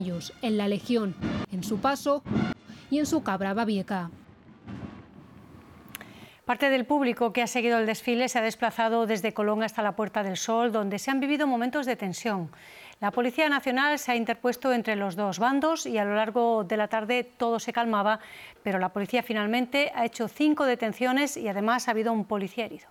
en la Legión, en su paso y en su cabra babieca. Parte del público que ha seguido el desfile se ha desplazado desde Colón hasta la Puerta del Sol, donde se han vivido momentos de tensión. La Policía Nacional se ha interpuesto entre los dos bandos y a lo largo de la tarde todo se calmaba, pero la policía finalmente ha hecho 5 detenciones y además ha habido un policía herido.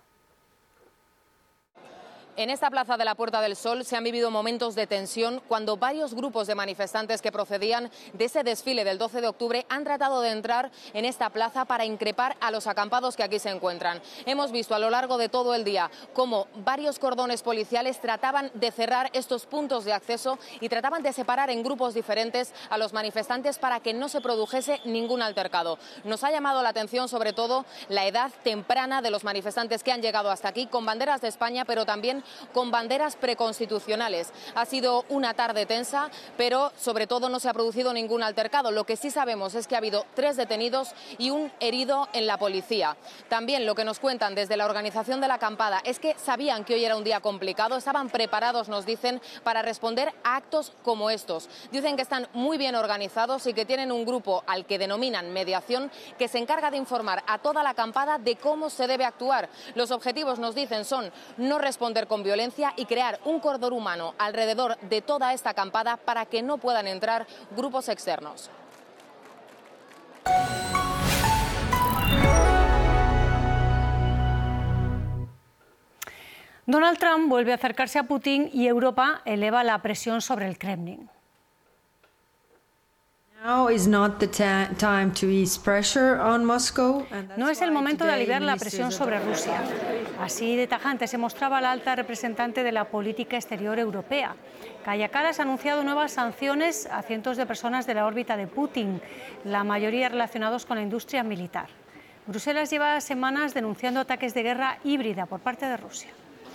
En esta plaza de la Puerta del Sol se han vivido momentos de tensión cuando varios grupos de manifestantes que procedían de ese desfile del 12 de octubre han tratado de entrar en esta plaza para increpar a los acampados que aquí se encuentran. Hemos visto a lo largo de todo el día cómo varios cordones policiales trataban de cerrar estos puntos de acceso y trataban de separar en grupos diferentes a los manifestantes para que no se produjese ningún altercado. Nos ha llamado la atención sobre todo la edad temprana de los manifestantes que han llegado hasta aquí con banderas de España, pero también con banderas preconstitucionales. Ha sido una tarde tensa, pero sobre todo no se ha producido ningún altercado. Lo que sí sabemos es que ha habido 3 detenidos y un herido en la policía. También lo que nos cuentan desde la organización de la acampada es que sabían que hoy era un día complicado, estaban preparados, nos dicen, para responder a actos como estos. Dicen que están muy bien organizados y que tienen un grupo al que denominan mediación que se encarga de informar a toda la acampada de cómo se debe actuar. Los objetivos, nos dicen, son no responder con violencia y crear un cordón humano alrededor de toda esta acampada para que no puedan entrar grupos externos. Donald Trump vuelve a acercarse a Putin y Europa eleva la presión sobre el Kremlin. No es el momento de aliviar la presión sobre Rusia. Así de tajante se mostraba la alta representante de la política exterior europea. Kaja Kallas ha anunciado nuevas sanciones a cientos de personas de la órbita de Putin, la mayoría relacionados con la industria militar. Bruselas lleva semanas denunciando ataques de guerra híbrida por parte de Rusia.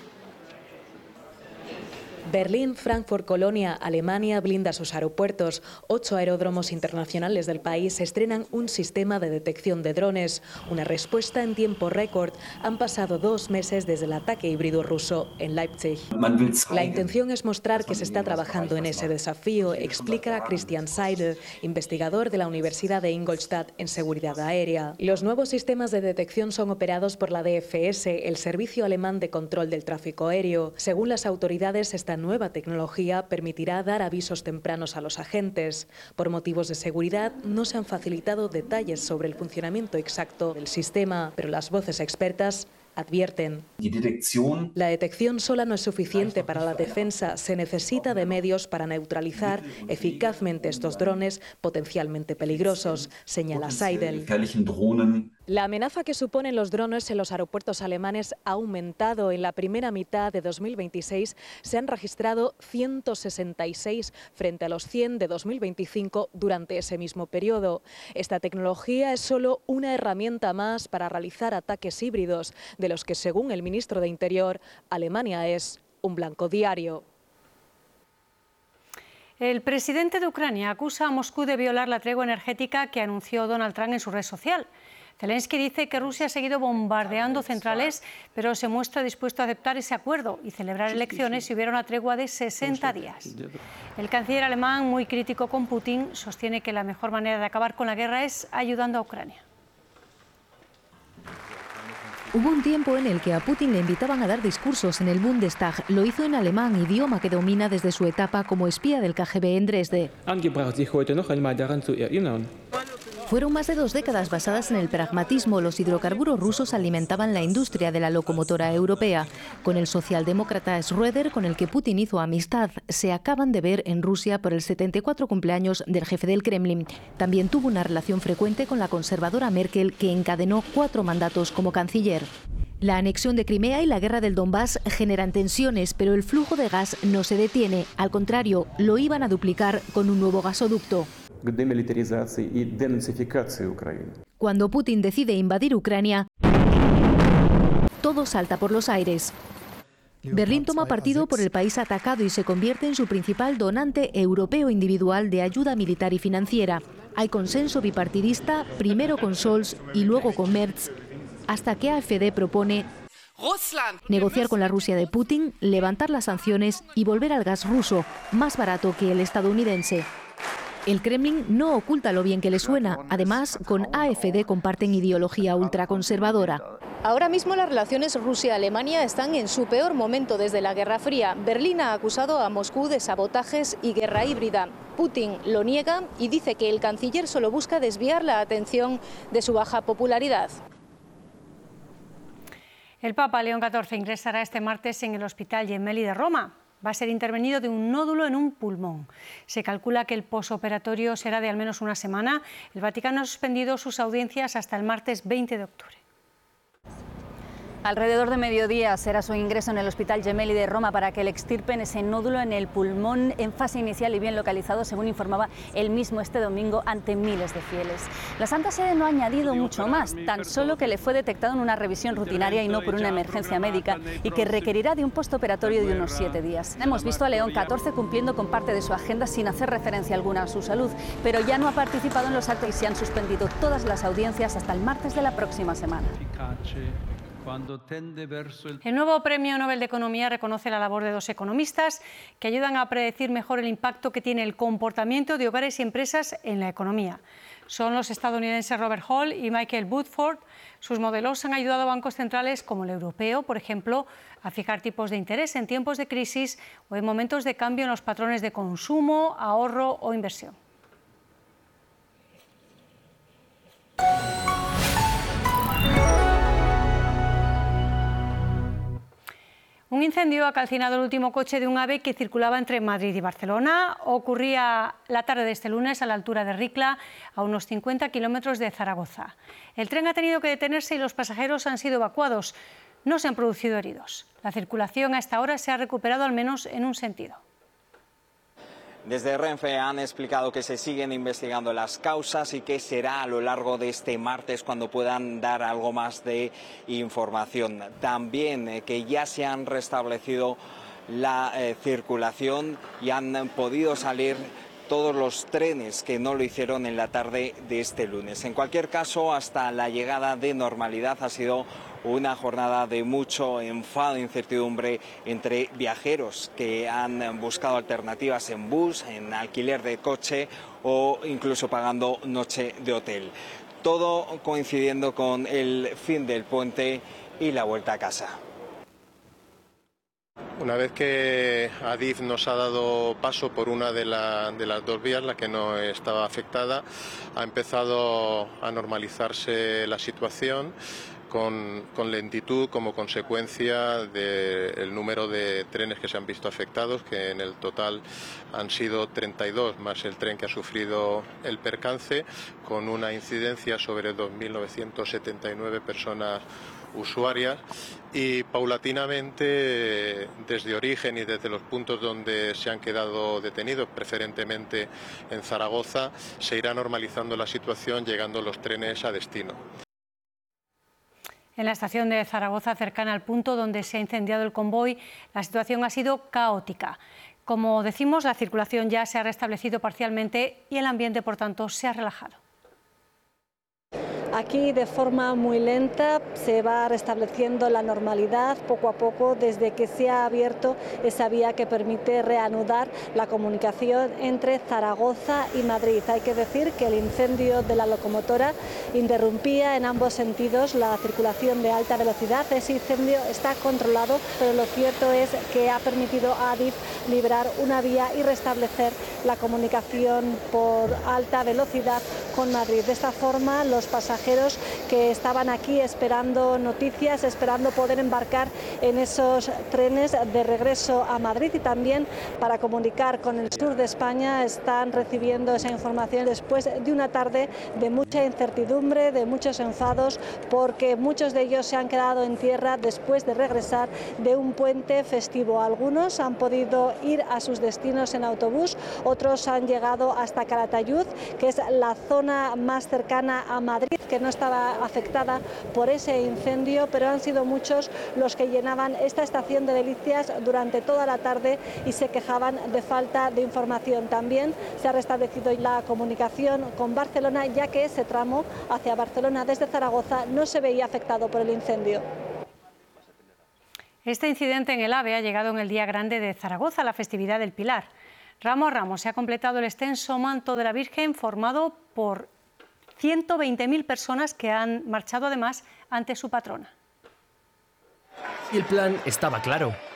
Berlín, Frankfurt, Colonia, Alemania blinda sus aeropuertos. 8 aeródromos internacionales del país estrenan un sistema de detección de drones. Una respuesta en tiempo récord. Han pasado 2 meses desde el ataque híbrido ruso en Leipzig. La intención es mostrar que se está trabajando en ese desafío, explica Christian Seidel, investigador de la Universidad de Ingolstadt en seguridad aérea. Los nuevos sistemas de detección son operados por la DFS, el Servicio Alemán de Control del Tráfico Aéreo. Según las autoridades, esta nueva tecnología permitirá dar avisos tempranos a los agentes. Por motivos de seguridad, no se han facilitado detalles sobre el funcionamiento exacto del sistema, pero las voces expertas advierten. La detección sola no es suficiente para la defensa, se necesita de medios para neutralizar eficazmente estos drones potencialmente peligrosos, señala Seidel. La amenaza que suponen los drones en los aeropuertos alemanes ha aumentado. En la primera mitad de 2026 se han registrado 166 frente a los 100 de 2025 durante ese mismo periodo. Esta tecnología es solo una herramienta más para realizar ataques híbridos, de los que, según el ministro de Interior, Alemania es un blanco diario. El presidente de Ucrania acusa a Moscú de violar la tregua energética que anunció Donald Trump en su red social. Zelensky dice que Rusia ha seguido bombardeando centrales, pero se muestra dispuesto a aceptar ese acuerdo y celebrar elecciones si hubiera una tregua de 60 días. El canciller alemán, muy crítico con Putin, sostiene que la mejor manera de acabar con la guerra es ayudando a Ucrania. Hubo un tiempo en el que a Putin le invitaban a dar discursos en el Bundestag. Lo hizo en alemán, idioma que domina desde su etapa como espía del KGB en Dresde. Fueron más de 2 décadas basadas en el pragmatismo. Los hidrocarburos rusos alimentaban la industria de la locomotora europea. Con el socialdemócrata Schröder, con el que Putin hizo amistad, se acaban de ver en Rusia por el 74 cumpleaños del jefe del Kremlin. También tuvo una relación frecuente con la conservadora Merkel, que encadenó 4 mandatos como canciller. La anexión de Crimea y la guerra del Donbass generan tensiones, pero el flujo de gas no se detiene. Al contrario, lo iban a duplicar con un nuevo gasoducto. Cuando Putin decide invadir Ucrania, todo salta por los aires. Berlín toma partido por el país atacado y se convierte en su principal donante europeo individual de ayuda militar y financiera. Hay consenso bipartidista, primero con Scholz y luego con Merz, hasta que AfD propone negociar con la Rusia de Putin, levantar las sanciones y volver al gas ruso, más barato que el estadounidense. El Kremlin no oculta lo bien que le suena. Además, con AfD comparten ideología ultraconservadora. Ahora mismo las relaciones Rusia-Alemania están en su peor momento desde la Guerra Fría. Berlín ha acusado a Moscú de sabotajes y guerra híbrida. Putin lo niega y dice que el canciller solo busca desviar la atención de su baja popularidad. El Papa León XIV ingresará este martes en el Hospital Gemelli de Roma. Va a ser intervenido de un nódulo en un pulmón. Se calcula que el posoperatorio será de al menos una semana. El Vaticano ha suspendido sus audiencias hasta el martes 20 de octubre. Alrededor de mediodía será su ingreso en el Hospital Gemelli de Roma para que le extirpen ese nódulo en el pulmón en fase inicial y bien localizado, según informaba él mismo este domingo ante miles de fieles. La Santa Sede no ha añadido mucho más, tan solo que le fue detectado en una revisión rutinaria y no por una emergencia médica y que requerirá de un postoperatorio de unos 7 días. Hemos visto a León XIV cumpliendo con parte de su agenda sin hacer referencia alguna a su salud, pero ya no ha participado en los actos y se han suspendido todas las audiencias hasta el martes de la próxima semana. El nuevo Premio Nobel de Economía reconoce la labor de 2 economistas que ayudan a predecir mejor el impacto que tiene el comportamiento de hogares y empresas en la economía. Son los estadounidenses Robert Hall y Michael Woodford. Sus modelos han ayudado a bancos centrales como el europeo, por ejemplo, a fijar tipos de interés en tiempos de crisis o en momentos de cambio en los patrones de consumo, ahorro o inversión. Un incendio ha calcinado el último coche de un AVE que circulaba entre Madrid y Barcelona. Ocurría la tarde de este lunes a la altura de Ricla, a unos 50 kilómetros de Zaragoza. El tren ha tenido que detenerse y los pasajeros han sido evacuados. No se han producido heridos. La circulación a esta hora se ha recuperado al menos en un sentido. Desde Renfe han explicado que se siguen investigando las causas y que será a lo largo de este martes cuando puedan dar algo más de información. También que ya se han restablecido la circulación y han podido salir todos los trenes que no lo hicieron en la tarde de este lunes. En cualquier caso, hasta la llegada de normalidad ha sido una jornada de mucho enfado e incertidumbre entre viajeros que han buscado alternativas en bus, en alquiler de coche o incluso pagando noche de hotel. Todo coincidiendo con el fin del puente y la vuelta a casa. Una vez que Adif nos ha dado paso por una de las 2 vías, la que no estaba afectada, ha empezado a normalizarse la situación con lentitud como consecuencia del número de trenes que se han visto afectados, que en el total han sido 32, más el tren que ha sufrido el percance, con una incidencia sobre 2.979 personas usuarias, y paulatinamente desde origen y desde los puntos donde se han quedado detenidos, preferentemente en Zaragoza, se irá normalizando la situación, llegando los trenes a destino. En la estación de Zaragoza, cercana al punto donde se ha incendiado el convoy, la situación ha sido caótica. Como decimos, la circulación ya se ha restablecido parcialmente y el ambiente, por tanto, se ha relajado. Aquí de forma muy lenta se va restableciendo la normalidad poco a poco desde que se ha abierto esa vía que permite reanudar la comunicación entre Zaragoza y Madrid. Hay que decir que el incendio de la locomotora interrumpía en ambos sentidos la circulación de alta velocidad. Ese incendio está controlado, pero lo cierto es que ha permitido a Adif liberar una vía y restablecer la comunicación por alta velocidad con Madrid. De esta forma, los pasajeros que estaban aquí esperando noticias, esperando poder embarcar en esos trenes de regreso a Madrid y también para comunicar con el sur de España, están recibiendo esa información después de una tarde de mucha incertidumbre, de muchos enfados, porque muchos de ellos se han quedado en tierra después de regresar de un puente festivo. Algunos han podido ir a sus destinos en autobús, otros han llegado hasta Calatayud, que es la zona más cercana a Madrid, que no estaba afectada por ese incendio, pero han sido muchos los que llenaban esta estación de Delicias durante toda la tarde y se quejaban de falta de información. También se ha restablecido la comunicación con Barcelona, ya que ese tramo hacia Barcelona desde Zaragoza no se veía afectado por el incendio. Este incidente en el AVE ha llegado en el día grande de Zaragoza, la festividad del Pilar. Ramo a ramo se ha completado el extenso manto de la Virgen formado por 120.000 personas que han marchado además ante su patrona. Y el plan estaba claro.